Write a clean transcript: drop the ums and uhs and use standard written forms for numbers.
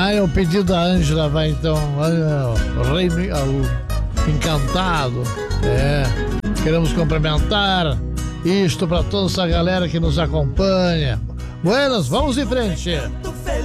É o pedido da Ângela, vai então. O Reino Encantado. Queremos cumprimentar isto para toda essa galera que nos acompanha. Buenas, vamos em frente.